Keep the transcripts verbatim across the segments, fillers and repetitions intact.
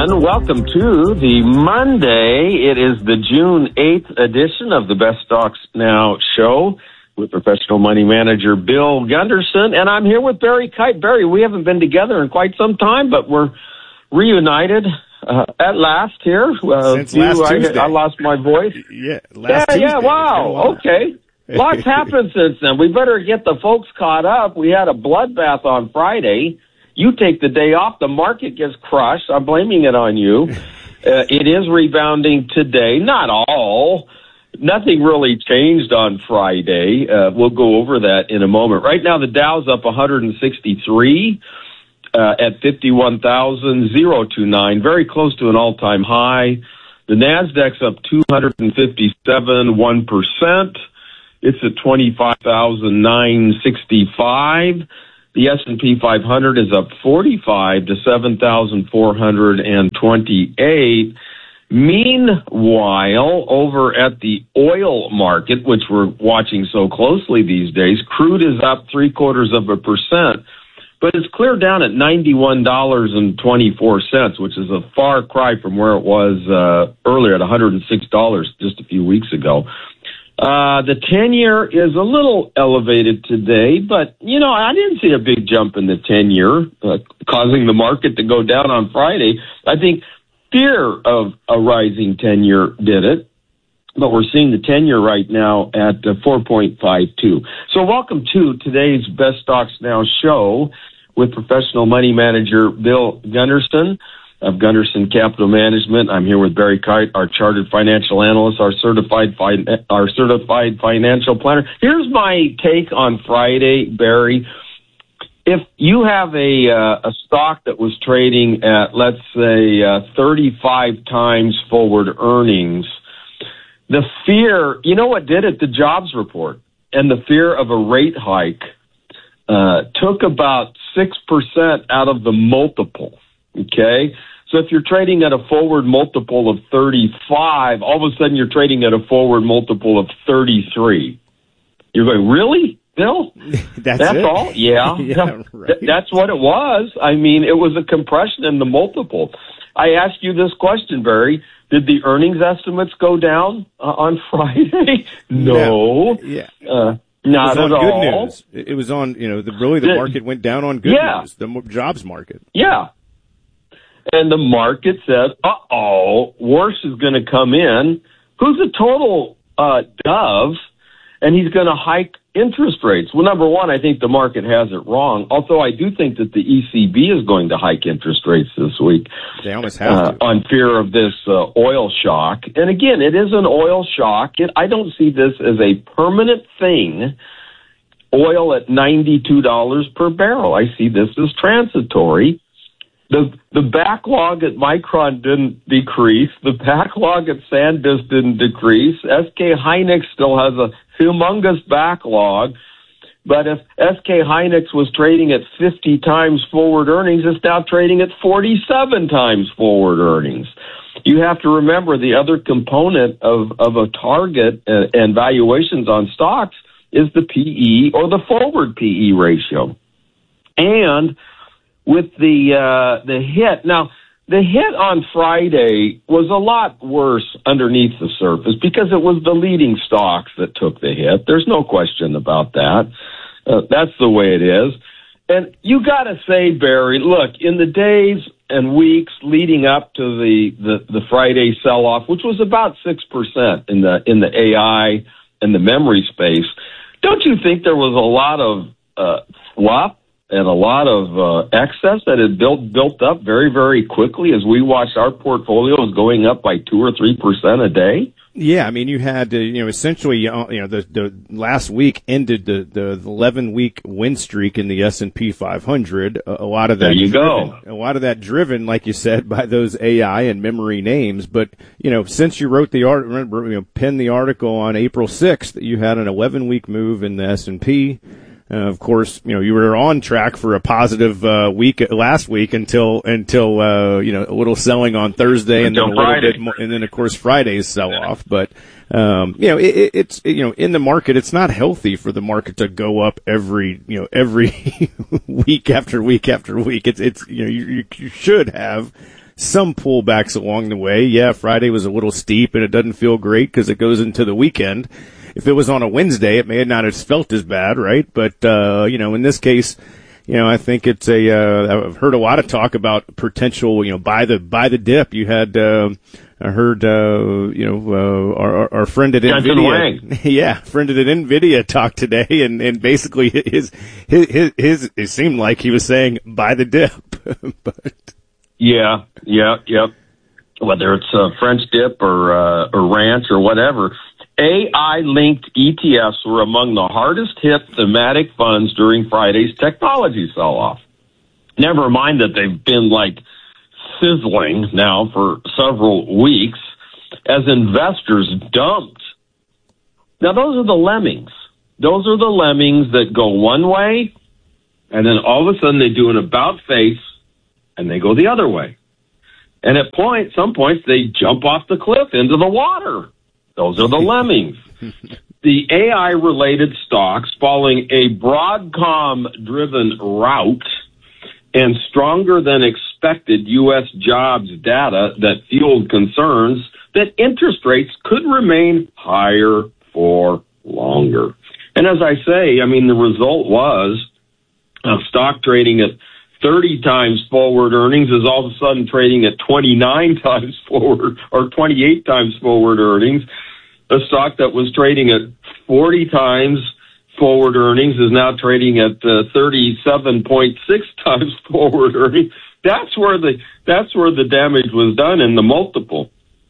gentlemen, welcome to the Monday. It is the June eighth edition of the Best Stocks Now show with professional money manager Bill Gunderson, and I'm here with Barry Kite. Barry, we haven't been together in quite some time, but we're reunited uh, at last here. Uh, Since last I, Tuesday. I lost my voice. Yeah, yeah, last Tuesday. yeah, wow, okay. Lots happened since then. We better get the folks caught up. We had a bloodbath on Friday. You take the day off, the market gets crushed. I'm blaming it on you. Uh, it is rebounding today. Not all. Nothing really changed on Friday. Uh, we'll go over that in a moment. Right now, the Dow's up one hundred sixty-three uh, at fifty-one thousand twenty-nine, very close to an all-time high. The Nasdaq's up two hundred fifty-seven, one percent. It's at twenty-five thousand nine hundred sixty-five. The S and P five hundred is up forty-five to seven thousand four hundred twenty-eight. Meanwhile, over at the oil market, which we're watching so closely these days, crude is up three quarters of a percent, but it's clear down at ninety-one dollars and twenty-four cents, which is a far cry from where it was uh, earlier at one hundred six dollars just a few weeks ago. Uh, the ten-year is a little elevated today, but, you know, I didn't see a big jump in the ten-year, uh, causing the market to go down on Friday. I think fear of a rising ten-year did it, but we're seeing the ten-year right now at uh, four point five two. So welcome to today's Best Stocks Now show with professional money manager Bill Gunderson of Gunderson Capital Management. I'm here with Barry Kite, our chartered financial analyst, our certified fi- our certified financial planner. Here's my take on Friday, Barry. If you have a uh, a stock that was trading at, let's say, uh, thirty-five times forward earnings, the fear, you know what did it? The jobs report and the fear of a rate hike uh, took about six percent out of the multiple. Okay, so if you're trading at a forward multiple of thirty-five, all of a sudden you're trading at a forward multiple of thirty-three. You're going, really, Bill? That's, That's it? all? Yeah. yeah right. Th- that's what it was. I mean, it was a compression in the multiple. I asked you this question, Barry. Did the earnings estimates go down uh, on Friday? No. no. Yeah. Uh, Not it was at on all. good news. It was on, you know, the, really the, the market went down on good yeah. news, the jobs market. Yeah. And the market says, uh-oh, worse is going to come in. Who's a total uh, dove, and he's going to hike interest rates? Well, number one, I think the market has it wrong, although I do think that the E C B is going to hike interest rates this week. They almost have uh, to. On fear of this uh, oil shock. And again, it is an oil shock. It, I don't see this as a permanent thing. Oil at ninety-two dollars per barrel. I see this as transitory. The the backlog at Micron didn't decrease. The backlog at SanDisk didn't decrease. S K Hynix still has a humongous backlog. But if S K Hynix was trading at fifty times forward earnings, it's now trading at forty-seven times forward earnings. You have to remember the other component of, of a target and, and valuations on stocks is the P E or the forward P E ratio. And with the uh, the hit. Now, the hit on Friday was a lot worse underneath the surface because it was the leading stocks that took the hit. There's no question about that. Uh, that's the way it is. And you got to say, Barry, look, in the days and weeks leading up to the, the, the Friday sell-off, which was about six percent in the in the A I and the memory space, don't you think there was a lot of uh, fluff and a lot of uh, excess that had built built up very, very quickly as we watched our portfolios going up by two or three percent a day? Yeah, I mean, you had, uh, you know, essentially, you know, the, the last week ended the, the eleven week win streak in the S and P five hundred. A, a lot of that, there you driven, go. A lot of that driven, like you said, by those A I and memory names. But, you know, since you wrote the art, remember, you know, penned the article on April sixth, you had an eleven week move in the S and P. Uh, of course, you know, you were on track for a positive uh, week last week until until uh, you know, a little selling on Thursday and until then a little Friday. bit more, and then of course Friday's sell off. But um, you know, it, it's you know, in the market, it's not healthy for the market to go up every you know every week after week after week. It's it's you know you, you should have some pullbacks along the way. Yeah, Friday was a little steep and it doesn't feel great because it goes into the weekend. If it was on a Wednesday, it may not have felt as bad, right? But, uh, you know, in this case, you know, I think it's a, uh, I've heard a lot of talk about potential, you know, buy the, buy the dip. You had, uh, I heard, uh, you know, uh, our, our friend at Jensen NVIDIA, Wang. yeah, friend at NVIDIA talked today and, and basically his, his, his, his, it seemed like he was saying buy the dip, but. Yeah, yeah, yep. Whether it's a French dip or, uh, or ranch or whatever. A I-linked E T Fs were among the hardest hit thematic funds during Friday's technology sell-off. Never mind that they've been, like, sizzling now for several weeks as investors dumped. Now, those are the lemmings. Those are the lemmings that go one way, and then all of a sudden they do an about-face, and they go the other way. And at point, some points, they jump off the cliff into the water. Those are the lemmings. The A I-related stocks following a Broadcom-driven rout and stronger than expected U S jobs data that fueled concerns that interest rates could remain higher for longer. And as I say, I mean, the result was uh, stock trading at thirty times forward earnings is all of a sudden trading at twenty-nine times forward or twenty-eight times forward earnings. A stock that was trading at forty times forward earnings is now trading at uh, thirty-seven point six times forward earnings. That's where the that's where the damage was done in the multiple.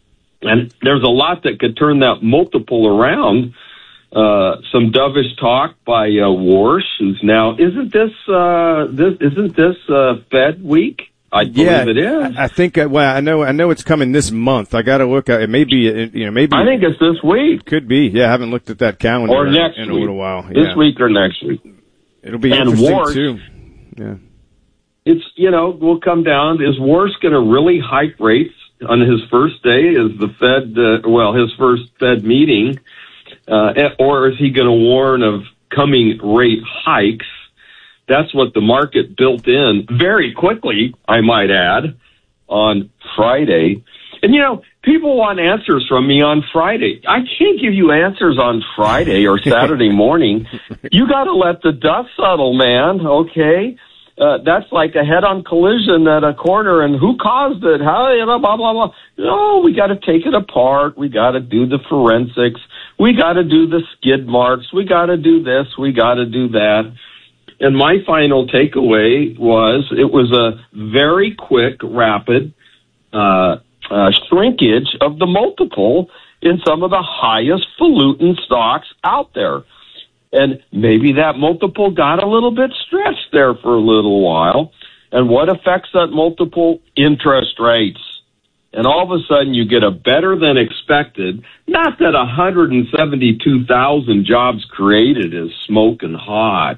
And there's a lot that could turn that multiple around. Uh, some dovish talk by uh, Warsh, who's now isn't this uh, this isn't this uh, Fed week? I believe yeah, it is. I think. Uh, well, I know. I know it's coming this month. I got to look at it. Maybe you know. Maybe I think it's this week. Could be. Yeah, I haven't looked at that calendar or next in week. a little while. This yeah. week or next week. It'll be and interesting Warsh, too. Yeah. It's you know we'll come down. Is Warsh going to really hike rates on his first day? Is the Fed uh, well his first Fed meeting? Uh, or is he going to warn of coming rate hikes? That's what the market built in very quickly, I might add, on Friday. And, you know, people want answers from me on Friday. I can't give you answers on Friday or Saturday morning. You got to let the dust settle, man, okay? Uh, that's like a head-on collision at a corner, and who caused it? How, you know, blah, blah, blah. No, we got to take it apart. We got to do the forensics. We got to do the skid marks. We got to do this. We got to do that. And my final takeaway was it was a very quick, rapid uh, uh, shrinkage of the multiple in some of the highest falutin stocks out there. And maybe that multiple got a little bit stretched there for a little while. And what affects that multiple? Interest rates. And all of a sudden you get a better than expected, not that one hundred seventy-two thousand jobs created is smoking hot,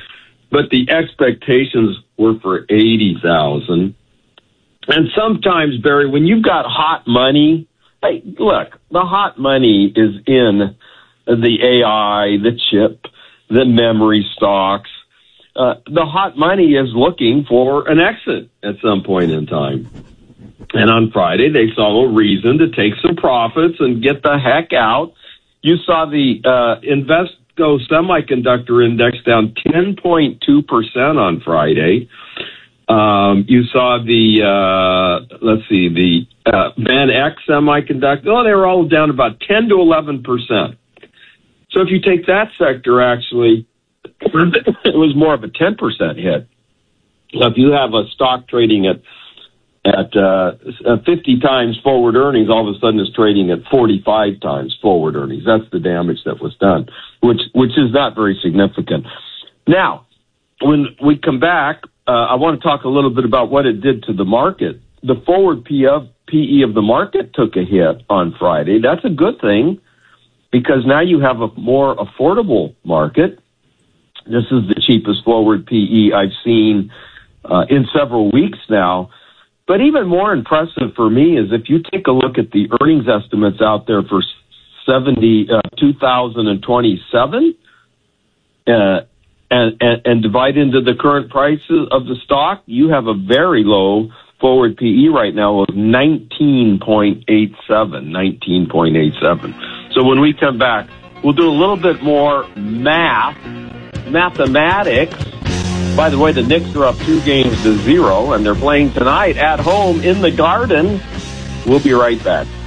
but the expectations were for eighty thousand. And sometimes, Barry, when you've got hot money, hey, look, the hot money is in the A I, the chip, the memory stocks. Uh, the hot money is looking for an exit at some point in time. And on Friday, they saw a reason to take some profits and get the heck out. You saw the uh, Invesco Semiconductor Index down ten point two percent on Friday. Um, you saw the, uh, let's see, the uh, Van Eck Semiconductor. Oh, they were all down about ten to eleven percent. So if you take that sector, actually, it was more of a ten percent hit. So if you have a stock trading at at uh, fifty times forward earnings, all of a sudden it's trading at forty-five times forward earnings. That's the damage that was done, which which is not very significant. Now, when we come back, uh, I want to talk a little bit about what it did to the market. The forward P E of the market took a hit on Friday. That's a good thing because now you have a more affordable market. This is the cheapest forward P E I've seen uh, in several weeks now. But even more impressive for me is if you take a look at the earnings estimates out there for seventy, uh, two thousand twenty-seven uh, and, and, and divide into the current prices of the stock, you have a very low forward P E right now was nineteen point eight seven, nineteen point eight seven. So when we come back, we'll do a little bit more math, mathematics. By the way, the Knicks are up two games to zero, and they're playing tonight at home in the Garden. We'll be right back.